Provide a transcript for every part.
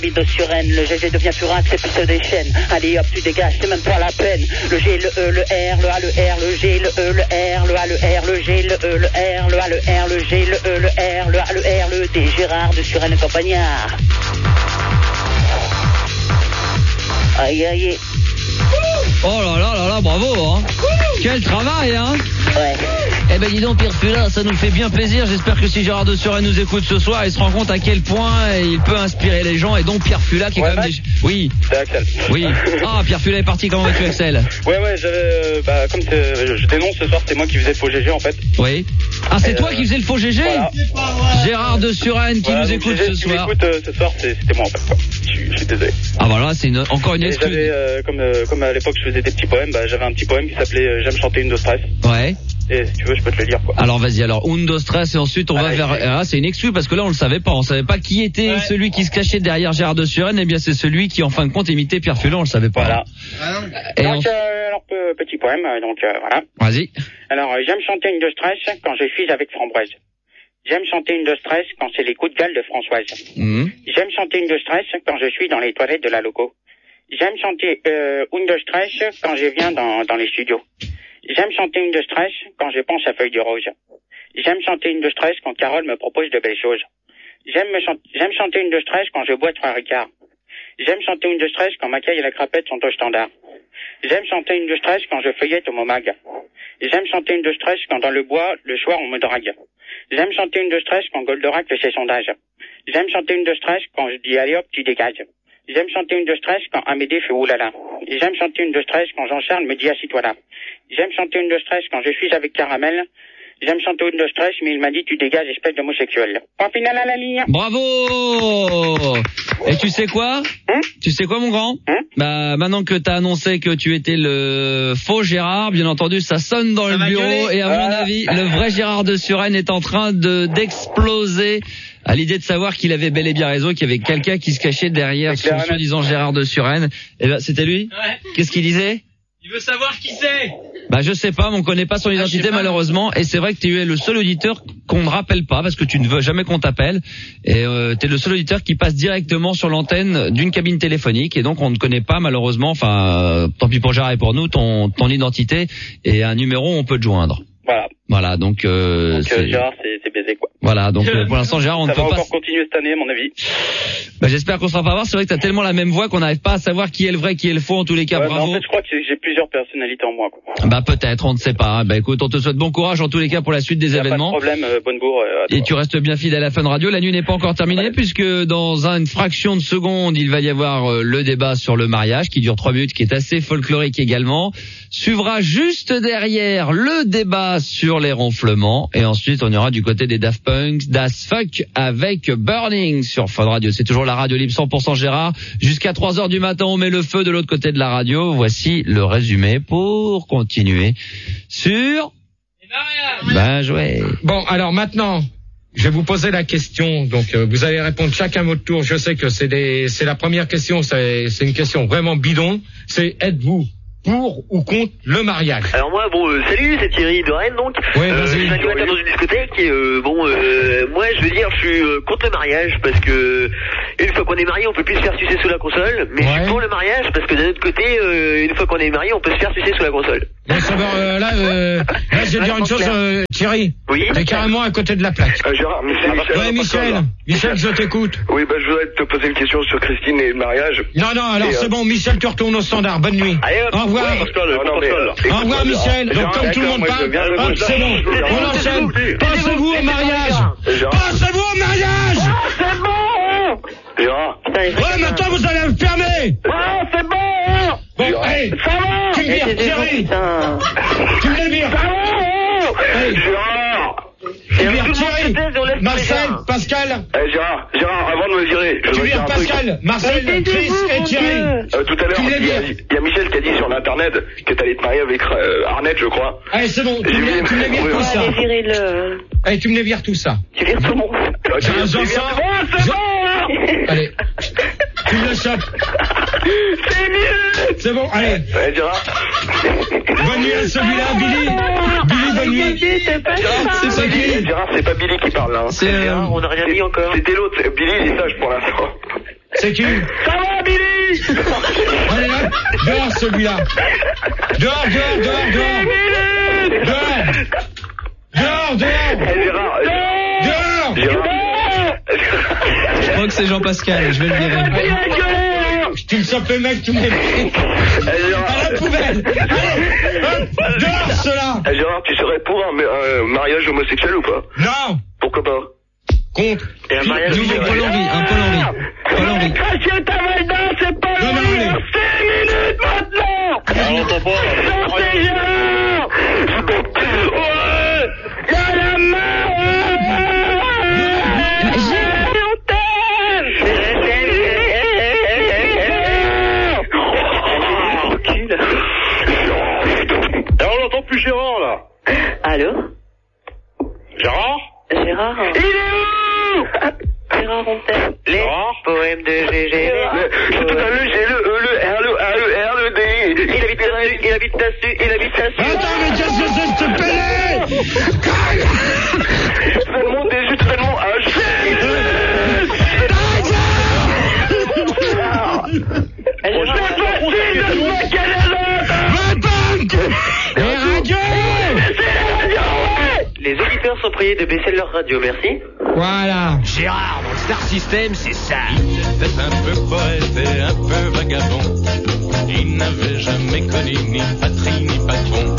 de Suresnes, le GG devient furax et puis se déchaîne. Allez hop, tu dégages, c'est même pas la peine. Le G, le E, le R, le A, le R, le G, le E, le R, le A, le R, le G, le E, le R, le A, le R, le G, le E, le R, le A, le R, le D, Gérard de Suresnes et Campagnard. Aïe aïe. Oh là là là là, bravo hein. Quel travail hein. Ouais. Eh ben dis donc Pierre Fula, ça nous fait bien plaisir. J'espère que si Gérard de Suresnes nous écoute ce soir, il se rend compte à quel point il peut inspirer les gens. Et donc Pierre Fula qui est quand même Oui. C'est Axel. Oui. Ah, Pierre Fula est parti, comment vas-tu Axel? Ouais, j'avais comme je dénonce ce soir, c'est moi qui faisais le faux GG en fait. Oui. Ah, c'est toi qui faisais le faux GG voilà. Gérard de Suresnes qui nous écoute ce soir. Qui m'écoute ce soir, c'était moi en fait. Je suis désolé. Ah voilà, c'est encore une excuse. J'avais comme à l'époque je faisais des petits poèmes, j'avais un petit poème qui s'appelait J'aime chanter une de stress. Ouais. Et si tu veux, je peux te le lire quoi. Alors vas-y, alors Undo Stress et ensuite on va vers... Ah, c'est une excuse parce que là on le savait pas. On savait pas qui était celui qui se cachait derrière Gérard de Suresnes. Eh bien c'est celui qui en fin de compte imitait Pierre Fula, on le savait pas. Voilà. Et donc alors petit poème, voilà. Vas-y. Alors j'aime chanter une de stress quand je suis avec Framboise. J'aime chanter une de stress quand c'est les coups de gueule de Françoise. J'aime chanter une de stress quand je suis dans les toilettes de la loco. J'aime chanter une de stress quand je viens dans les studios. J'aime chanter une de stress quand je pense à Feuille de Rose. J'aime chanter une de stress quand Carole me propose de belles choses. J'aime chanter une de stress quand je bois 3 Ricards. J'aime chanter une de stress quand Macaille et la Crapette sont au standard. J'aime chanter une de stress quand je feuillette au Momag. J'aime chanter une de stress quand dans le bois, le soir, on me drague. J'aime chanter une de stress quand Goldorak fait ses sondages. J'aime chanter une de stress quand je dis allez hop, tu dégages. J'aime chanter une de stress quand Amédée fait oulala. J'aime chanter une de stress quand Jean-Charles me dit assis-toi là. J'aime chanter une de stress quand je suis avec Caramel. J'aime chanter une de stress, mais il m'a dit tu dégages, espèce d'homosexuel. Point final à la ligne. Bravo. Et tu sais quoi Tu sais quoi mon grand Bah maintenant que t'as annoncé que tu étais le faux Gérard, bien entendu ça sonne dans le bureau et à mon avis le vrai Gérard de Suresnes est en train d'exploser à l'idée de savoir qu'il avait bel et bien raison, qu'il y avait quelqu'un qui se cachait derrière son soi-disant Gérard de Suresnes. Et ben c'était lui. Qu'est-ce qu'il disait? Il veut savoir qui c'est. Bah je sais pas, mais on connaît pas son identité malheureusement. Et c'est vrai que tu es le seul auditeur qu'on ne rappelle pas parce que tu ne veux jamais qu'on t'appelle. Et t'es le seul auditeur qui passe directement sur l'antenne d'une cabine téléphonique. Et donc on ne connaît pas malheureusement, enfin tant pis pour Gérard et pour nous, ton identité et un numéro où on peut te joindre. Voilà, donc Gérard, c'est baisé quoi. Voilà, donc pour l'instant Gérard, on ne peut pas. Ça va encore continuer cette année à mon avis. Bah j'espère qu'on sera pas voir. C'est vrai que t'as tellement la même voix qu'on n'arrive pas à savoir qui est le vrai, qui est le faux. En tous les cas, bravo. En fait, je crois que j'ai plusieurs personnalités en moi quoi. Bah peut-être, on ne sait pas. Bah écoute, on te souhaite bon courage en tous les cas pour la suite des événements. Pas de problème, bonne bourre. Et tu restes bien fidèle à la Fun Radio. La nuit n'est pas encore terminée puisque dans une fraction de seconde, il va y avoir le débat sur le mariage qui dure 3 minutes, qui est assez folklorique également. Suivra juste derrière le débat sur les ronflements et ensuite on ira du côté des Daft Punk, Das Fuck avec Burning sur Fun Radio. C'est toujours la radio libre 100% Gérard. Jusqu'à 3h du matin, on met le feu de l'autre côté de la radio. Voici le résumé pour continuer sur... Ben joué. Bon, alors maintenant, je vais vous poser la question. Donc, vous allez répondre chacun à votre tour. Je sais que c'est la première question. C'est une question vraiment bidon. C'est êtes-vous pour ou contre le mariage? Alors moi, salut, c'est Thierry de Rennes, donc. Ouais, je suis animateur dans une discothèque et moi, je veux dire, je suis contre le mariage parce que une fois qu'on est marié, on peut plus se faire sucer sous la console, mais je suis pour le mariage parce que d'un autre côté, une fois qu'on est marié, on peut se faire sucer sous la console. Bon, ça va, là, je vais dire une chose, Thierry. Oui. T'es carrément à côté de la plaque. Gérard, mais c'est Michel. Ouais, Michel, je t'écoute. Oui, je voudrais te poser une question sur Christine et le mariage. Non, alors c'est bon, Michel, tu retournes au standard. Bonne nuit. Allez, au revoir. Au revoir, Michel. Donc, comme tout le monde parle, hop, c'est bon. On enchaîne. Passez-vous au mariage. Passez-vous au mariage. C'est bon. Gérard. Ouais, maintenant, vous allez me fermer. C'est bon. Bon, allez. Ça va. Tu me vires, Thierry. Tu me vires. Ça va. Allez. Gérard. Tu vires Thierry. Marcel, Pascal. Gérard, avant de me virer. Tu vires Pascal, Marcel, Chris et Thierry. Tout à l'heure, il y a Michel qui a dit sur l'internet que t'allais te marier avec Arnett, je crois. Allez, c'est bon, tu me les vires tout ça. Allez, tu me les vires tout ça. Tu vires tout le monde. Allez, tu me le chopes. C'est mieux. C'est bon, allez. Gérard. Bonne nuit à celui-là, Billy. Billy, bonne nuit. C'est qui? Gérard, c'est pas Billy qui parle là. C'est Gérard, on n'a rien dit encore. C'était l'autre. Billy, il est sage pour l'instant. C'est qui? Ça va, Billy? Allez, là, dehors, celui-là. Dehors. Je crois que c'est Jean-Pascal, je vais le virer. Tu me sors le mec, tu me mets à la poubelle. Allez, dehors, cela. Gérard, tu serais pour un mariage homosexuel ou pas? Non. Pourquoi pas? Contre. Et un mariage Nouveau Paul Henry, un Paul Henry. Cracher ta Valda, c'est pas Non, le allez. 5 minutes maintenant. On l'entend pas. Sortez, Gérard. Ouais. Y'a la main. Alors, on l'entend plus Gérard, là. Allô? Gérard? Gérard? Il est où? Gérard, on t'aime. Les Poèmes de GG. C'est tout un le G, le E, le R, le A, le R, le D. Il habite là-dessus, il habite là-dessus, il habite là-dessus. Attends, mais qu'est-ce que c'est ce pelé? Tellement D, juste tellement H. Les auditeurs sont priés de baisser leur radio, merci. Voilà. Gérard, dans le Star System, c'est ça. Il était un peu poète et un peu vagabond. Il n'avait jamais connu ni patrie ni patron.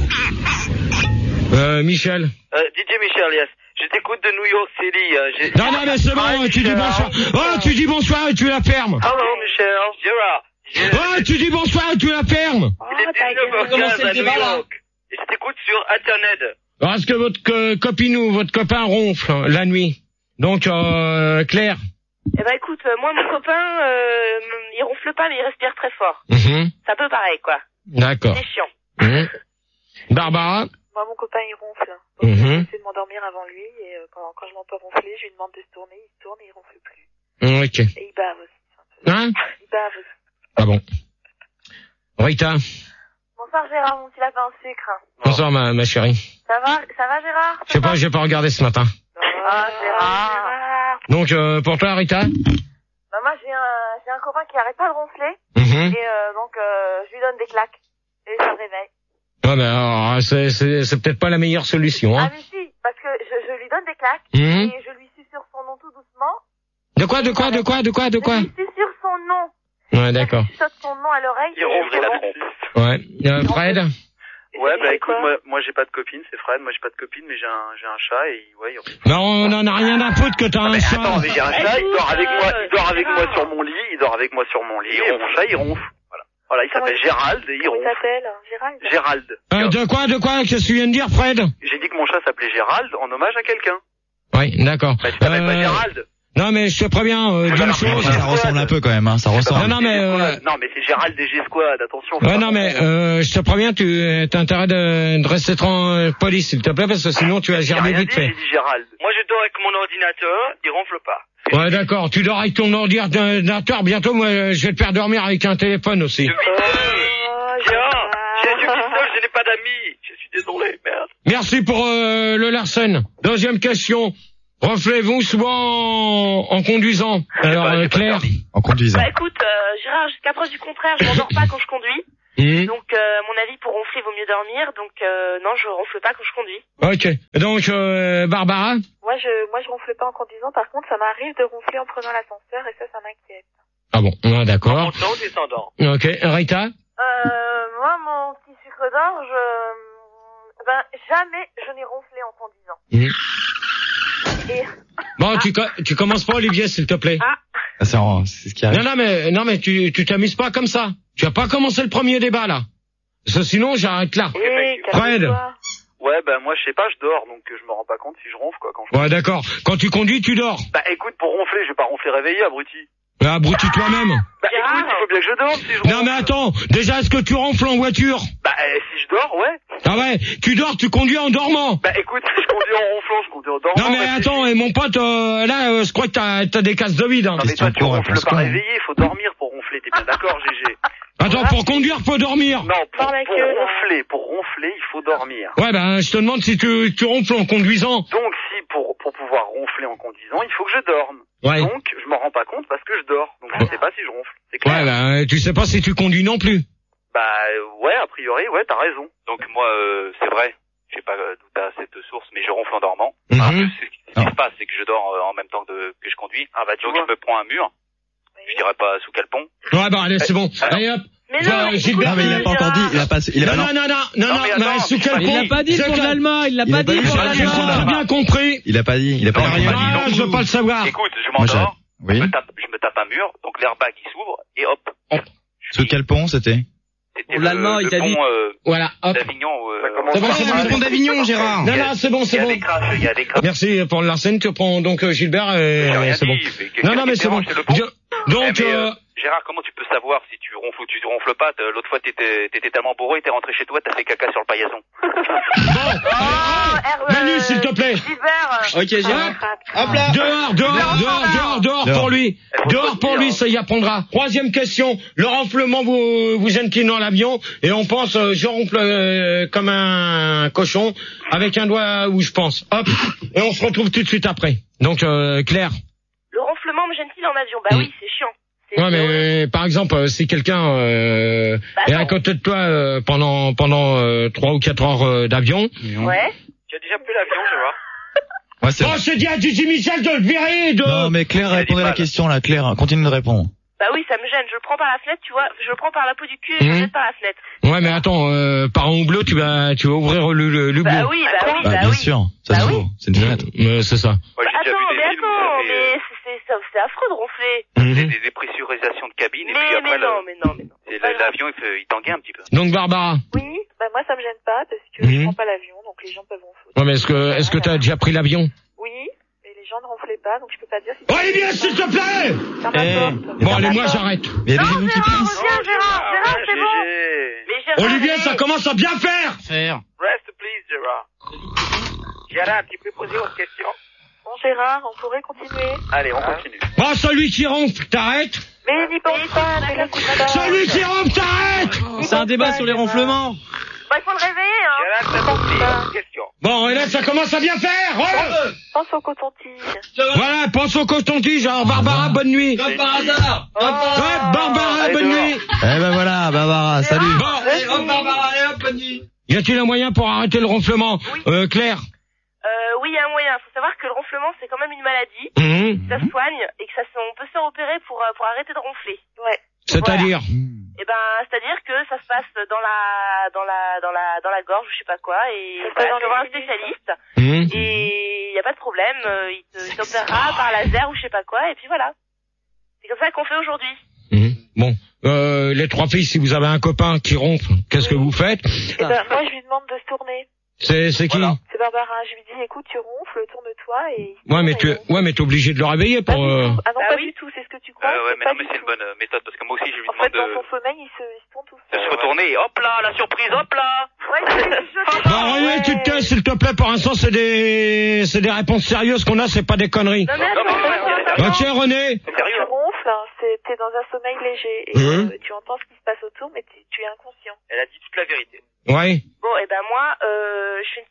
Michel. DJ Michel, yes. Je t'écoute de New York City. Non, mais c'est bon, tu dis bonsoir. Oh, tu dis bonsoir et tu la fermes. Hello, Michel. Gérard. Oh, tu dis bonsoir et tu la fermes. Il est 19h15 à New York. Et je t'écoute sur Internet. Parce que votre copine ou votre copain ronfle la nuit. Donc, Claire. Eh ben écoute, moi mon copain, il ronfle pas mais il respire très fort. Mhm. C'est un peu pareil quoi. D'accord. C'est chiant. Mhm. Barbara. Moi mon copain il ronfle. Donc Mhm. j'essaie de m'endormir avant lui et quand je l'entends ronfler, je lui demande de se tourner, il se tourne et il ronfle plus. Ok. Et il bave aussi. Hein? Il bave aussi. Ah bon. Rita. Bonsoir Gérard, mon petit lapin au sucre. Bonsoir ma chérie. Ça va Gérard? Je sais pas, j'ai pas regardé ce matin. Ah Gérard. Donc, pour toi, Rita? Bah moi j'ai un copain qui arrête pas de ronfler Mhm. et donc je lui donne des claques et ça le réveille. Ouais, mais alors, c'est peut-être pas la meilleure solution, Ah hein. mais si, parce que je lui donne des claques Mhm. et je lui susurre son nom tout doucement. De quoi? Je lui susurre son nom. Ouais, d'accord. Je saute son nom à l'oreille. Il ronfle la trompe. Ouais. Fred? Ouais, bah écoute, moi j'ai pas de copine, c'est Fred, moi j'ai pas de copine, mais j'ai un chat et ouais, il ronfle. Non, on en a rien à foutre que t'as un chat. Attends, mais j'ai un chat, il dort avec moi sur mon lit, et mon chat il ronfle. Voilà, il s'appelle Gérald et il Comment il ronfle. s'appelle? Gérald. De quoi? Qu'est-ce que tu viens de dire, Fred? J'ai dit que mon chat s'appelait Gérald en hommage à quelqu'un. Oui, d'accord. Bah tu t'appelles pas Gérald. Non, mais je te préviens, d'une chose. Ça ressemble un peu quand même, hein, ça ressemble. Non mais c'est Gérald des G-Squad, attention. Ouais, non, mais je te préviens, t'as intérêt de rester poli, s'il te plaît, parce que sinon tu vas gerber vite fait. J'ai dit Gérald. Moi je dors avec mon ordinateur, il ronfle pas. Ouais, d'accord, tu dors avec ton ordinateur, bientôt, moi, je vais te faire dormir avec un téléphone aussi. Gérard, je suis seul, je n'ai pas d'amis. Je suis désolé, merde. Merci pour le Larsen. Deuxième question. Ronflez-vous souvent en conduisant? Alors, Claire? En conduisant. Bah écoute, Gérard, jusqu'à preuve du contraire, je m'endors pas quand je conduis. Mmh. Donc, mon avis, pour ronfler, vaut mieux dormir. Donc, non, je ronfle pas quand je conduis. Ok. Donc, Barbara? Moi, je ronfle pas en conduisant. Par contre, ça m'arrive de ronfler en prenant l'ascenseur et ça m'inquiète. Ah bon, ouais, d'accord. Montant ou descendant? Ok. Rita? Moi, mon petit sucre d'orge, jamais je n'ai ronflé en conduisant. Mmh. Et... Bon, tu commences pas, Olivier, s'il te plaît. Ah. C'est ce qui arrive. Non, mais tu t'amuses pas comme ça. Tu vas pas commencer le premier débat, là. Parce que sinon, j'arrête là. Fred? Ouais, bah moi je sais pas, je dors, donc je me rends pas compte si je ronfle, quoi, quand je... Ouais, d'accord. Quand tu conduis, tu dors. Bah écoute, pour ronfler, je vais pas ronfler réveillé, abruti. Abrutis toi-même. Bah écoute, il faut bien que je dorme si je ronfle. Non, mais attends. Déjà, est-ce que tu ronfles en voiture? Bah si je dors, ouais. Ah ouais, tu dors, tu conduis en dormant. Bah écoute, si je conduis en ronflant, je conduis en dormant. Non, mais attends, et mon pote, là, je crois que t'as des cases de vide, hein. Non, mais toi, tu ronfles pas réveillé, faut dormir pour ronfler, t'es bien d'accord, GG? Attends, pour conduire, faut dormir. Non, pour ronfler, il faut dormir. Ouais, ben, je te demande si tu ronfles en conduisant. Donc, si, pour pouvoir avoir ronflé en conduisant, il faut que je dorme. Ouais. Donc, je m'en rends pas compte parce que je dors. Donc, je sais pas si je ronfle. C'est clair. Ouais, bah, tu sais pas si tu conduis non plus. Bah, ouais, a priori, ouais, t'as raison. Donc moi, c'est vrai, je sais pas d'où t'as cette source, mais je ronfle en dormant. Ce qui se passe, c'est que je dors en même temps que je conduis. Donc je me prends un mur. Je dirais pas sous quel pont. Ouais, bah allez, c'est bon. Allez hop. Mais non, Gilbert, mais il l'a pas encore dit. Non, mais sous quel pont? Il l'a pas dit pour l'allemand, il l'a pas dit pour l'allemand. J'ai bien compris. Il a pas dit. Il a pas dit. Je veux pas le savoir. Écoute, je m'endors. Oui. Je me tape un mur, donc l'airbag il s'ouvre et hop. Sous quel pont c'était? C'était l'allemand, il t'a dit. Voilà, hop. d'Avignon. C'est bon, c'est le pont d'Avignon, Gérard. Non, c'est bon. Il y a des crashs. Merci pour l'arsène, tu prends donc Gilbert et c'est bon. Non, mais c'est bon. Donc, Gérard, comment tu peux savoir si tu ronfles ou tu ronfles pas? L'autre fois, t'étais tellement bourré, t'es rentré chez toi, t'as fait caca sur le paillasson. Manu, s'il te plaît. Ok, Gérard. Hop là. Dehors pour lui. Dehors pour lui, ça y apprendra. Troisième question. Le ronflement vous incline dans l'avion et on pense, je ronfle comme un cochon avec un doigt où je pense. Hop. Et on se retrouve tout de suite après. Donc, Claire. Le ronflement me gêne-t-il en avion? Bah oui, c'est chiant. Ouais, mais par exemple, si quelqu'un est à côté de toi pendant 3 ou 4 heures d'avion. Ouais. Tu as déjà pris l'avion, je vois. Ouais, c'est bon, c'est dit à Didi Michel de le virer Non, mais Claire répondait à la question, là. Claire, continue de répondre. Bah oui, ça me gêne. Je le prends par la fenêtre, tu vois. Je le prends par la peau du cul et je le jette par la fenêtre. Ouais, mais attends, par un hublot, tu vas ouvrir le hublot. Bah oui. Bien sûr. Ça se vaut. C'est une fenêtre. C'est ça. Ouais, attends, mais c'est affreux de ronfler. C'est des dépressurisations de cabine et puis après non. L'avion il tanguait un petit peu. Donc Barbara. Oui, bah moi ça me gêne pas parce que je prends pas l'avion, donc les gens peuvent ronfler. Ouais, mais est-ce que t'as déjà pris l'avion? Oui, mais les gens ne ronflaient pas, donc je peux pas dire si... Olivier, s'il te plaît! Bon, allez, moi j'arrête. Mais il y a des genoux qui plissent. Gérard, c'est bon. Mais Gérard, Olivier, ça commence à bien faire! Rest, please, Gérard. Gérard, tu peux poser autre question? Bon, Gérard, on pourrait continuer. Allez, on continue. Bon, celui qui ronfle, t'arrêtes? Mais n'y pense pas, mais là, c'est pas... Celui qui ronfle, t'arrêtes! C'est un débat sur les ronflements. Bah, il faut le réveiller, hein. Gérard, c'est bon, question. Bon, et là, ça commence à bien faire! Pense au coton-tige. Voilà, pense au coton-tige. Alors, Barbara, bonne nuit. Comme par hasard. Ouais, Barbara, bonne nuit. Eh ben voilà, Barbara, salut. Bon, Barbara, allez hop, bonne nuit. Y a-t-il un moyen pour arrêter le ronflement? Claire? Oui, il y a un moyen. Faut savoir que le ronflement, c'est quand même une maladie. Ça se soigne et que on peut se faire opérer pour arrêter de ronfler. Ouais. C'est-à-dire? Eh ben, c'est-à-dire que ça se passe dans la gorge, je sais pas quoi, et tu vas voir un spécialiste. Et y a pas de problème, il t'opérera par laser ou je sais pas quoi, et puis voilà. C'est comme ça qu'on fait aujourd'hui. Bon, les trois filles, si vous avez un copain qui ronfle, qu'est-ce que vous faites? Eh ben, moi, je lui demande de se tourner. C'est qui? Voilà. C'est Barbara. Je lui dis, écoute, tu ronfles, tourne-toi et... Ouais, mais t'es obligé de le réveiller pour... Ah non, pas du tout, c'est ce que tu crois. Ouais, mais non, mais c'est une bonne méthode, parce que moi aussi, je lui demande dans son sommeil, il se tourne tout seul. De se retourner, et hop là, la surprise, hop là! Bon, René, tu te casses, s'il te plaît, pour l'instant, c'est des réponses sérieuses qu'on a, c'est pas des conneries. Non, mais attends, ok, René? Tu ronfles, t'es dans un sommeil léger, et tu entends ce qui se passe autour, mais tu es inconscient. Elle a dit toute la vérité. Ouais. Bon, et ben moi, je fais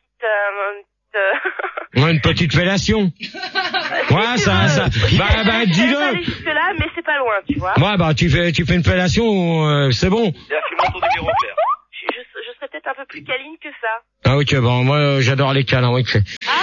une petite fellation. Ouais, ça. Bah, dis-le. Je vais pas aller jusque là, mais c'est pas loin, tu vois. Ouais, bah, tu fais une fellation, c'est bon. Là, tu montes ton numéro, Claire. Je serais peut-être un peu plus câline que ça. Ah, ok, bon, moi, j'adore les câlins, ok.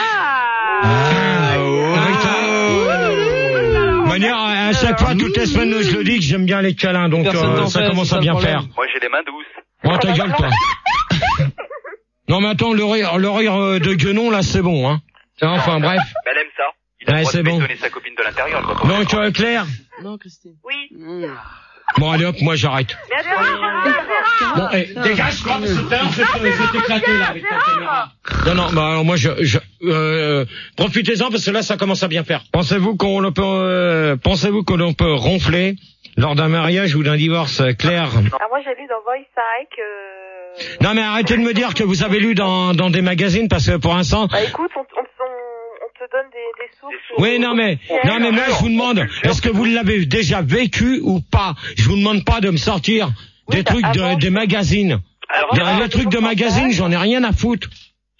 Manière, à chaque fois, toutes les semaines, je le dis que j'aime bien les câlins, donc, ça commence à bien faire. Moi, j'ai les mains douces. Oh, ta gueule, toi. Non, mais attends, le rire de Guenon, là, c'est bon, hein. Enfin, bref. Elle aime ça. Il a le droit de bon. bétonner sa copine de l'intérieur. Donc, Claire? Non, Christine. Oui. Bon, allez hop, moi, j'arrête. Mais Gérard. Bon, dégage, quoi, parce que tout à l'heure, je t'ai éclaté, là, avec ta caméra. Non, bah, alors, moi, profitez-en, parce que là, ça commence à bien faire. Pensez-vous que l'on peut ronfler lors d'un mariage ou d'un divorce, Claire? Ah, moi, j'ai lu dans Voice que... Non, mais arrêtez de me dire que vous avez lu dans des magazines, parce que pour l'instant... Bah, écoute, on te donne des sources... Oui, non, mais moi, je vous demande, est-ce que vous l'avez déjà vécu ou pas? Je vous demande pas de me sortir des trucs des magazines. Les trucs de magazines, j'en ai rien à foutre.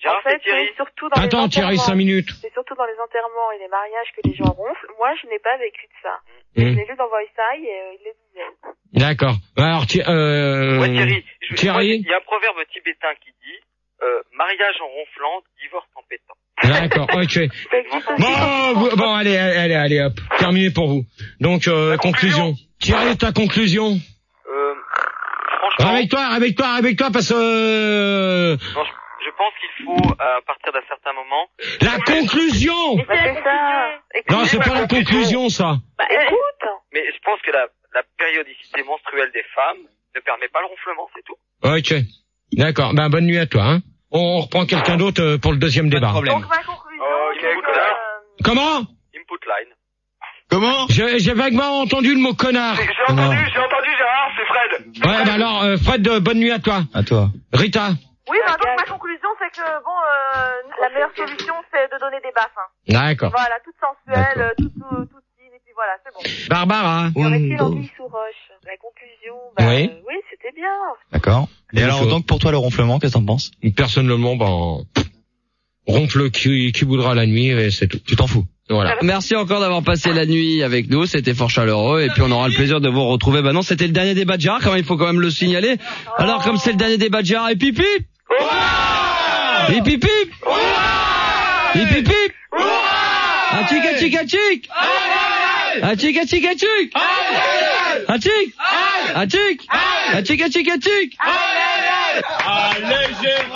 Gérard, En fait, c'est Thierry. c'est surtout dans Attends, les Thierry, enterrements. 5 minutes. C'est surtout dans les enterrements et les mariages que les gens ronflent. Moi, je n'ai pas vécu de ça. Je l'ai lu dans Voice Eye et il le disait. D'accord. Alors, Ouais, Thierry. Thierry. Il y a un proverbe tibétain qui dit, mariage en ronflant, divorce en pétant. D'accord, ok. Bon, allez, hop. Terminé pour vous. Donc, conclusion. Thierry, ta conclusion. Franchement. Réveille-toi, parce que... Non, je pense qu'il faut, à partir d'un certain moment... La conclusion! C'est ça. Non, c'est pas la conclusion, ça. Bah, écoute. Mais je pense que la périodicité menstruelle des femmes ne permet pas le ronflement, c'est tout. Ok. D'accord. Ben, bonne nuit à toi, hein. On reprend quelqu'un d'autre pour le deuxième débat. Donc, ma conclusion, Comment? Input line. Comment? J'ai vaguement entendu le mot connard. J'ai entendu Gérard, c'est Fred. Ouais, bah alors, Fred, bonne nuit à toi. À toi. Rita. Oui, bah, donc ma conclusion, c'est que, la meilleure solution, c'est de donner des baffes. Hein. D'accord. Voilà, toute sensuelle, toute fine, et puis voilà, c'est bon. Barbara. Y aurait-il l'anguille sous roche? La conclusion, oui, c'était bien. D'accord. Et alors, donc, pour toi, le ronflement, qu'est-ce que t'en penses? Personnellement, ronfle qui voudra la nuit, et c'est tout. Tu t'en fous? Voilà. Merci encore d'avoir passé la nuit avec nous, c'était fort chaleureux et puis on aura le plaisir de vous retrouver. Bah non, c'était le dernier débat de Gérard, il faut quand même le signaler. Alors comme c'est le dernier débat de Gérard, et pipi, et pipi, et pipi, un tic, un tic, un tic, un tic, un tic, un tic, un tic, un tic, un tic, un tic, un tic.